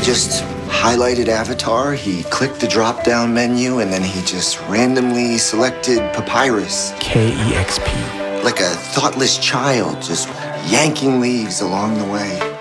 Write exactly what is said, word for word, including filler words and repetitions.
just highlighted Avatar, he clicked the drop-down menu, and then he just randomly selected Papyrus. K E X P. Like a thoughtless child, just yanking leaves along the way.